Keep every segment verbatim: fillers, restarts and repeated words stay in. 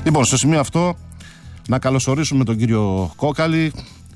Λοιπόν, στο σημείο αυτό να καλωσορίσουμε τον κύριο Κόκαλη,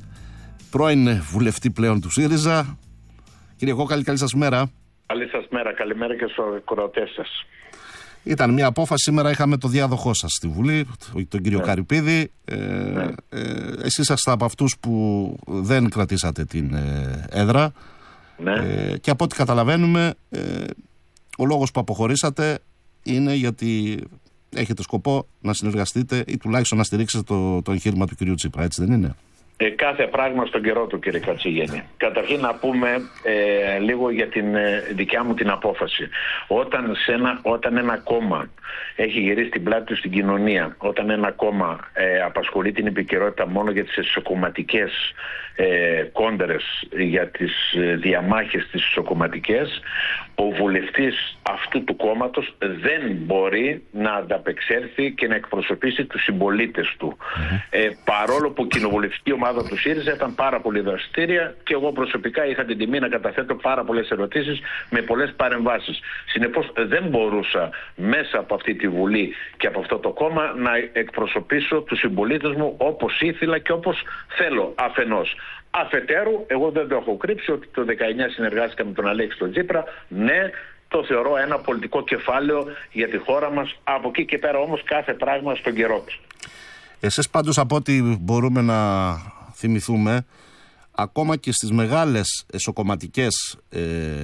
πρώην βουλευτή πλέον του ΣΥΡΙΖΑ. Κύριε Κόκαλη, καλή σας μέρα. Καλή σας μέρα, καλημέρα και στους ακροατές σας. Ήταν μια απόφαση, σήμερα είχαμε το διάδοχό σας στη Βουλή, τον κύριο ναι. Καρυπίδη. Ε, ναι. ε, εσείς ήσασταν από αυτούς που δεν κρατήσατε την ε, έδρα. Ναι. Ε, και από ό,τι καταλαβαίνουμε, ε, ο λόγος που αποχωρήσατε είναι γιατί έχετε σκοπό να συνεργαστείτε ή τουλάχιστον να στηρίξετε το, το εγχείρημα του κυρίου Τσίπρα, έτσι δεν είναι? Ε, κάθε πράγμα στον καιρό του, κύριε Κατσίγενη. Καταρχήν να πούμε ε, λίγο για την ε, δικιά μου την απόφαση. Όταν, σε ένα, όταν ένα κόμμα έχει γυρίσει την πλάτη του στην κοινωνία, όταν ένα κόμμα ε, απασχολεί την επικαιρότητα μόνο για τις εσωκομματικές ε, κόντερες, για τις ε, διαμάχες τις εσωκομματικές, ο βουλευτής αυτού του κόμματος δεν μπορεί να ανταπεξέλθει και να εκπροσωπήσει τους συμπολίτες του. Mm-hmm. Ε, παρόλο που η κοινοβουλευτική ομάδα του ΣΥΡΙΖΑ ήταν πάρα πολύ δραστήρια και εγώ προσωπικά είχα την τιμή να καταθέτω πάρα πολλές ερωτήσεις με πολλές παρεμβάσεις. Συνεπώς δεν μπορούσα μέσα από αυτή τη Βουλή και από αυτό το κόμμα να εκπροσωπήσω τους συμπολίτες μου όπως ήθελα και όπως θέλω αφενός. Αφετέρου, εγώ δεν το έχω κρύψει ότι το δεκαεννιά συνεργάστηκα με τον Αλέξη τον Τσίπρα. Ναι, το θεωρώ ένα πολιτικό κεφάλαιο για τη χώρα μας. Από εκεί και πέρα όμως κάθε πράγμα στον καιρό του. Εσείς πάντως, από ό,τι μπορούμε να θυμηθούμε, ακόμα και στις μεγάλες εσωκομματικές ε,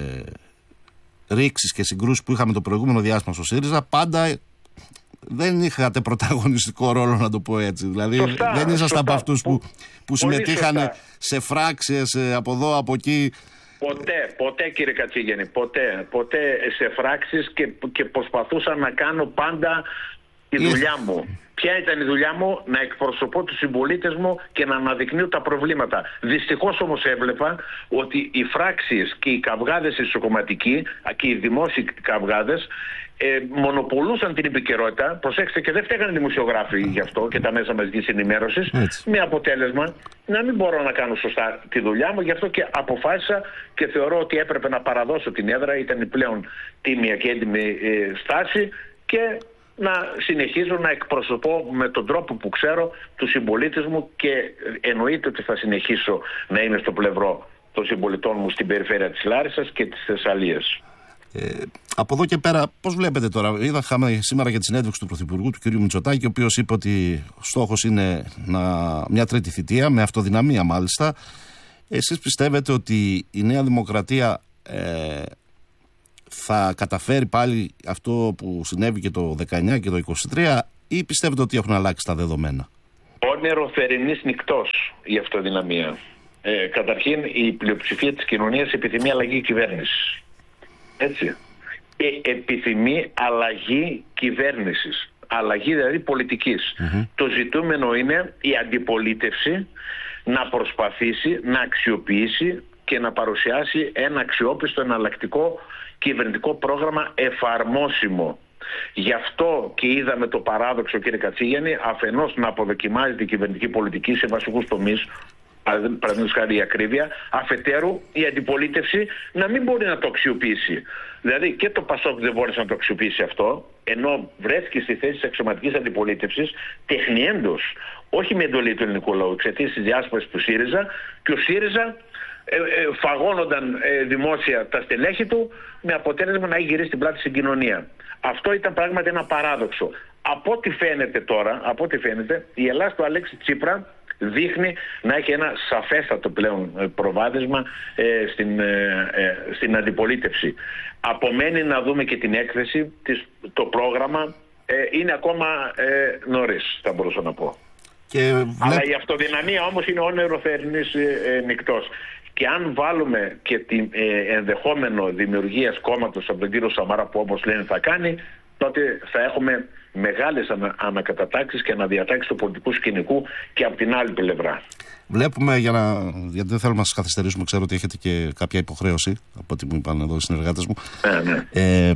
ρήξεις και συγκρούσεις που είχαμε το προηγούμενο διάστημα στο ΣΥΡΙΖΑ, πάντα δεν είχατε πρωταγωνιστικό ρόλο, να το πω έτσι. Δηλαδή σωστά, δεν ήσασταν από αυτούς που, που συμμετείχαν σε φράξεις από εδώ, από εκεί. Ποτέ, ποτέ κύριε Κατσίγενη, ποτέ, ποτέ σε φράξεις και, και προσπαθούσα να κάνω πάντα τη δουλειά μου. Ποια ήταν η δουλειά μου? Να εκπροσωπώ τους συμπολίτες μου και να αναδεικνύω τα προβλήματα. Δυστυχώς όμως έβλεπα ότι οι φράξεις και οι καυγάδες ισοκομματικοί και οι δημόσιοι καυγάδες ε, μονοπολούσαν την επικαιρότητα. Προσέξτε, και δεν φταίγανε οι δημοσιογράφοι γι' αυτό και τα μέσα μαζικής ενημέρωσης, με αποτέλεσμα να μην μπορώ να κάνω σωστά τη δουλειά μου. Γι' αυτό και αποφάσισα και θεωρώ ότι έπρεπε να παραδώσω την έδρα. Ήταν η πλέον τίμια και έντιμη ε, στάση και να συνεχίζω να εκπροσωπώ με τον τρόπο που ξέρω τους συμπολίτες μου και εννοείται ότι θα συνεχίσω να είμαι στο πλευρό των συμπολιτών μου στην περιφέρεια της Λάρισσας και της Θεσσαλίας. Ε, από εδώ και πέρα, πώς βλέπετε τώρα? Είδαμε σήμερα για τη συνέντευξη του Πρωθυπουργού, του κ. Μητσοτάκη, ο οποίος είπε ότι στόχος είναι να, μια τρίτη θητεία, με αυτοδυναμία μάλιστα. Εσείς πιστεύετε ότι η Νέα Δημοκρατία ε, θα καταφέρει πάλι αυτό που συνέβη και το δεκαεννιά και το είκοσι τρία, ή πιστεύετε ότι έχουν αλλάξει τα δεδομένα? Όνειρο θερινής νυκτός η αυτοδυναμία. Ε, καταρχήν η πλειοψηφία της κοινωνίας επιθυμεί αλλαγή κυβέρνησης. Έτσι. Ε, επιθυμεί αλλαγή κυβέρνησης. Αλλαγή δηλαδή πολιτικής. Mm-hmm. Το ζητούμενο είναι η αντιπολίτευση να προσπαθήσει να αξιοποιήσει και να παρουσιάσει ένα αξιόπιστο εναλλακτικό κυβερνητικό πρόγραμμα εφαρμόσιμο. Γι' αυτό και είδαμε το παράδοξο, κύριε Κατσίγενη, αφενός να αποδοκιμάζεται η κυβερνητική πολιτική σε βασικούς τομείς, παραδείγματος χάρη η ακρίβεια, αφετέρου η αντιπολίτευση να μην μπορεί να το αξιοποιήσει. Δηλαδή και το ΠΑΣΟΚ δεν μπόρεσε να το αξιοποιήσει αυτό, ενώ βρέθηκε στη θέση της αξιωματικής αντιπολίτευσης τεχνιέντος, όχι με εντολή του ελληνικού λαού, εξαιτίας της διάσπασης του ΣΥΡΙΖΑ, και ο ΣΥΡΙΖΑ Ε, ε, φαγώνονταν ε, δημόσια τα στελέχη του, με αποτέλεσμα να έχει γυρίσει την πλάτη στην κοινωνία. Αυτό ήταν πράγματι ένα παράδοξο. Από ό,τι φαίνεται τώρα, από ό,τι φαίνεται, η Ελλάδα του Αλέξη Τσίπρα δείχνει να έχει ένα σαφέστατο πλέον προβάδισμα ε, στην, ε, ε, στην αντιπολίτευση. Απομένει να δούμε και την έκθεση, της, το πρόγραμμα, ε, είναι ακόμα ε, νωρίς, θα μπορούσα να πω. Και αλλά η αυτοδυναμία όμως είναι όνειρο θερινής ε, νυκτός. Και αν βάλουμε και την ε, ενδεχόμενο δημιουργίας κόμματος από τον κύριο Σαμαρά, που όπως λένε θα κάνει, τότε θα έχουμε μεγάλες ανα, ανακατατάξεις και αναδιατάξεις του πολιτικού σκηνικού και από την άλλη πλευρά. Βλέπουμε, για να, γιατί δεν θέλουμε να σας καθυστερήσουμε, ξέρω ότι έχετε και κάποια υποχρέωση, από ό,τι μου είπαν εδώ οι συνεργάτες μου. Ναι, ναι. Ε,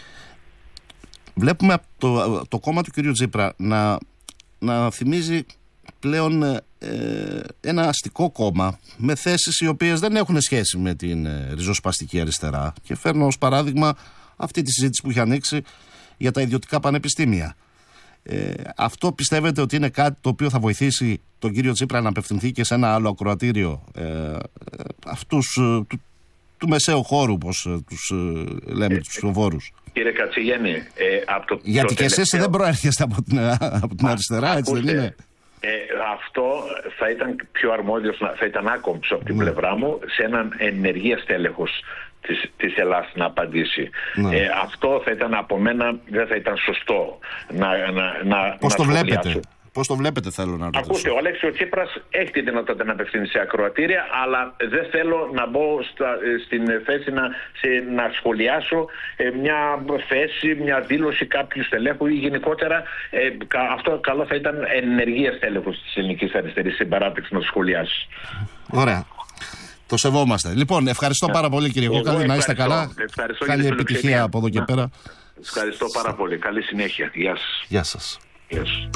βλέπουμε το, το κόμμα του κυρίου Τσίπρα να, να θυμίζει πλέον ε, ένα αστικό κόμμα με θέσεις οι οποίες δεν έχουν σχέση με την ε, ριζοσπαστική αριστερά. Και φέρνω ως παράδειγμα αυτή τη συζήτηση που είχε ανοίξει για τα ιδιωτικά πανεπιστήμια. Ε, αυτό πιστεύετε ότι είναι κάτι το οποίο θα βοηθήσει τον κύριο Τσίπρα να απευθυνθεί και σε ένα άλλο ακροατήριο, ε, αυτούς ε, του, του μεσαίου χώρου, όπως ε, τους ε, λέμε, ε, τους ψηφοφόρους? Κύριε Κατσιγέννη, ε, από το, γιατί το και εσείς τελευταίο... δεν προέρχεστε από την, από την αριστερά, έτσι δεν είναι? Ε, αυτό θα ήταν πιο αρμόδιος, θα ήταν άκομψο από την ναι. πλευρά μου σε έναν ενεργείας τέλεχος της, της Ελλάδας να απαντήσει. Ναι. Ε, αυτό θα ήταν από μένα, δεν θα ήταν σωστό να, να, να, Πώς να το σχολιάσω. βλέπετε? Πώς το βλέπετε, θέλω να ρωτήσω. Ακούστε, ο Αλέξης Τσίπρας έχει τη δυνατότητα να απευθύνει σε ακροατήρια, αλλά δεν θέλω να μπω στα, στην θέση να, σε, να σχολιάσω ε, μια θέση, μια δήλωση κάποιου στελέχου ή γενικότερα ε, κα, αυτό καλό θα ήταν ενεργείας τέλεχος της ελληνικής αριστερής συμπαράταξης να το σχολιάσει. Ωραία. Το σεβόμαστε. Λοιπόν, ευχαριστώ πάρα πολύ, κύριε Κόκαλη. Να είστε καλά. Καλή επιτυχία από εδώ και πέρα. Ευχαριστώ πάρα πολύ. Καλή συνέχεια. Γεια σας. Γεια σας. Γεια σας.